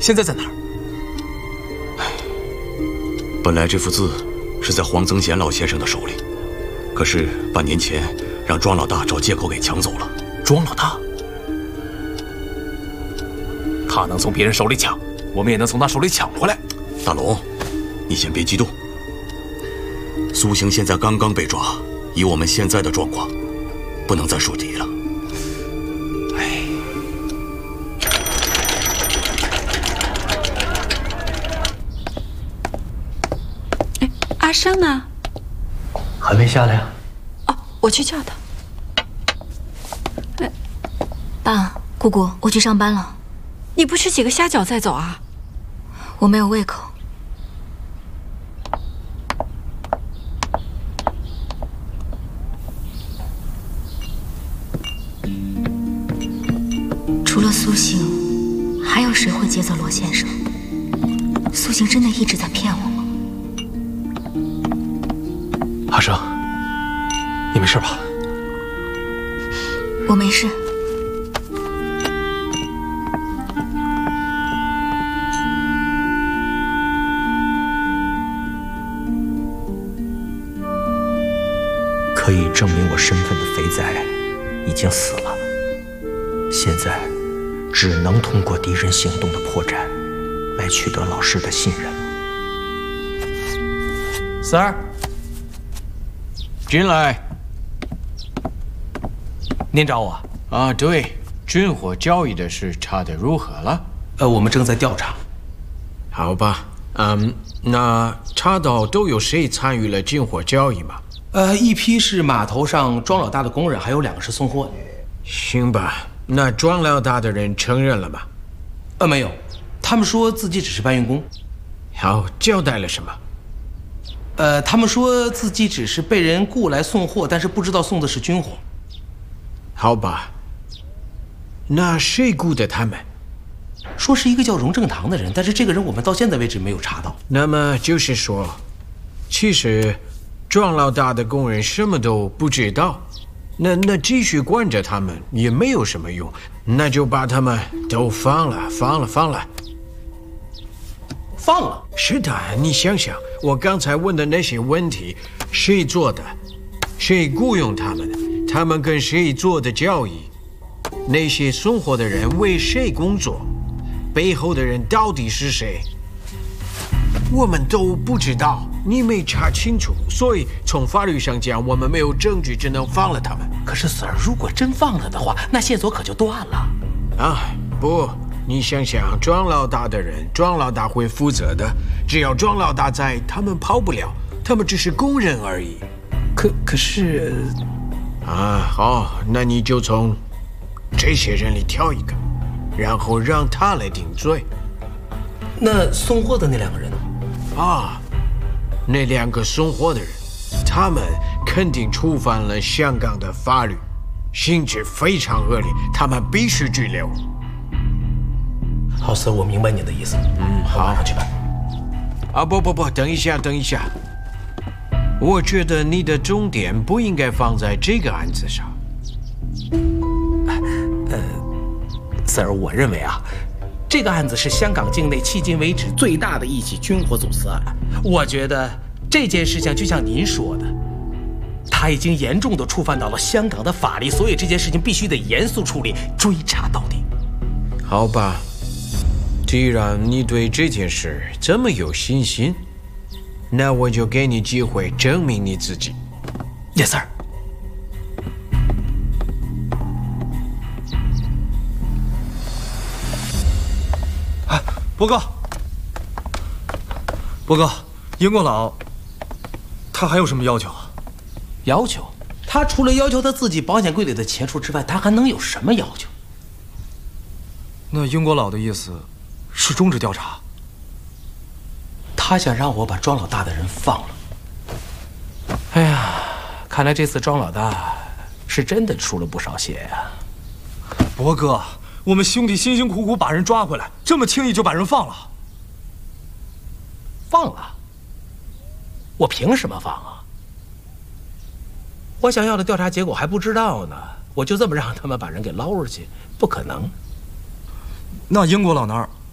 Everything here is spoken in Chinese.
现在在哪儿？ 本来这幅字是在黄增贤老先生的手里，可是半年前让庄老大找借口给抢走了。 庄老大，他能从别人手里抢，我们也能从他手里抢回来。 大龙，你先别激动。苏醒现在刚刚被抓，以我们现在的状况，不能再树敌了。 阿生呢？ 还没下来啊？ 哦，我去叫他。 爸，姑姑，我去上班了。 你不吃几个虾饺再走啊？ 我没有胃口。除了苏醒，还有谁会劫走罗先生？苏醒真的一直在骗我吗？ 阿生，你没事吧？ 我没事。 可以证明我身份的肥仔已经死了，现在只能通过敌人行动的破绽来取得老师的信任。 Sir， 进来。 您找我？ 啊，对，军火交易的事查得如何了？ 我们正在调查。 好吧，那查到都有谁参与了军火交易吗？ 一批是码头上庄老大的工人，还有2个是送货的。 行吧，那庄老大的人承认了吗？ 没有，他们说自己只是搬运工。 好，交代了什么？ 他们说自己只是被人雇来送货，但是不知道送的是军火。 好吧，那谁雇的他们？ 说是一个叫荣正堂的人，但是这个人我们到现在为止没有查到。 那么就是说，其实庄老大的工人什么都不知道，那继续关着他们也没有什么用，那就把他们都放了。 放了？ 是的，你想想，我刚才问的那些问题，谁做的？谁雇佣他们的？他们跟谁做的交易？那些送货的人为谁工作？背后的人到底是谁？我们都不知道，你没查清楚，所以从法律上讲，我们没有证据，只能放了他们。 可是 Sir， 如果真放了的话，那线索可就断了。 不，你想想，庄老大的人，庄老大会负责的。只要庄老大在，他们跑不了，他们只是工人而已。 可是， 好，那你就从这些人里挑一个，然后让他来顶罪。 那送货的那2个人呢？ 那2个送货的人，他们肯定触犯了香港的法律，性质非常恶劣，他们必须拘留。 好 ，Sir， 我明白您的意思。好，马上去办。 不，等一下。我觉得你的重点不应该放在这个案子上。 Sir， 我认为这个案子是香港境内迄今为止最大的一起军火走私案。我觉得这件事情就像您说的，它已经严重的触犯到了香港的法律，所以这件事情必须得严肃处理，追查到底。 好吧，既然你对这件事这么有信心，那我就给你机会证明你自己。 Yes, sir。 伯哥，英国佬他还有什么要求啊？ 要求？他除了要求他自己保险柜里的钱数之外，他还能有什么要求？ 那英国佬的意思是终止调查？ 他想让我把庄老大的人放了。哎呀，看来这次庄老大是真的出了不少血呀。 伯哥，我们兄弟辛辛苦苦把人抓回来，这么轻易就把人放了？ 放了？我凭什么放啊？我想要的调查结果还不知道呢，我就这么让他们把人给捞出去，不可能。 那英国佬那儿